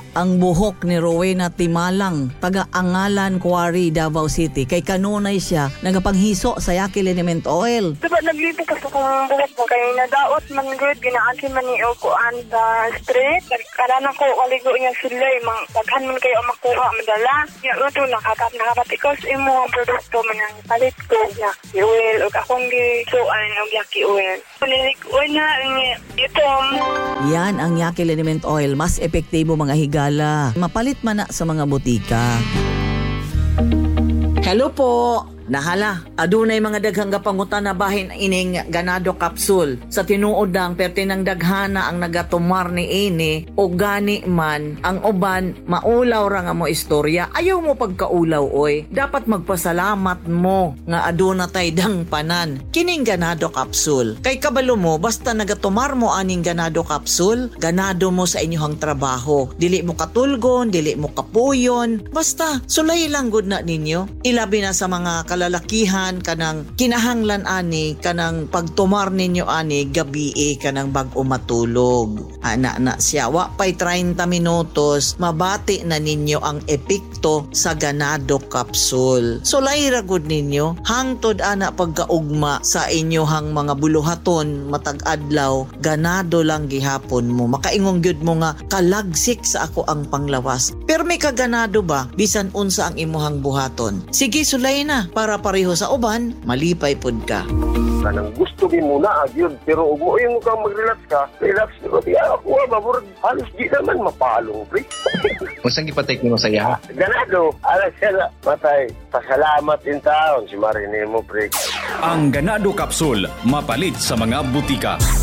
ang buhok ni Rowena Timalang, taga-Angalan Quarry, Davao City. Kay kanunay siya nagapanghiso sa Yaki Liniment Oil. Diba naglipo ka sa kong buhok mo kay nadaot man good, ginaagi man ni Okuan sa street. Nagkaranan ko waligo niya sila, paghan man kayo makuha, madala. Yan ito, nakapatikos imo ang produkto man ang palit ko. Yaki oil, o akong gisuan ng Yaki oil. Panilig oil na, ito. Yan ang Yaki Liniment Oil, mas epektibo mga higala. Mapalit man na sa mga butika. Hello po. Nahala, adunay mga daghang gapangutan na bahin ining ganado capsule. Sa tinuod ng pertinang daghana ang nagatumar ni ini o gani man ang uban maulaw ra nga mo istorya. Ayaw mo pagkaulaw oy. Dapat magpasalamat mo nga aduna tay dang panan. Kining ganado capsule. Kay kabalo mo basta nagatumar mo aning ganado capsule, ganado mo sa inyong trabaho. Dili mo katulgon, dili mo kapuyon. Basta sulay lang gud na ninyo. Ilabi na sa mga lalakihan kanang kinahanglan ani kanang pagtumar ninyo ani gabi kanang bag-o matulog. Ana na siya wa pay 30 minutos mabati na ninyo ang epekto sa ganado capsule. So layra gud ninyo hangtod ana pagkaugma sa inyohang mga buluhaton matag adlaw ganado lang gihapon mo. Makaingong gyud mo nga kalagsik sa ako ang panglawas. Pero may kaganado ba bisan unsa ang imuhang buhaton? Sige sulay na para pareho sa uban, malipay pod ka. Kanang gusto din muna agyod, pero umuwi mo kang mag-relax ka, relax ko, ako mabur, halos di naman mapalong, pre. Kung saan ipatake mo sa iya? Ganado, alas siya matay, pasalamat in taon, si Marinemo, pre. Ang ganado capsule, mapalit sa mga butika.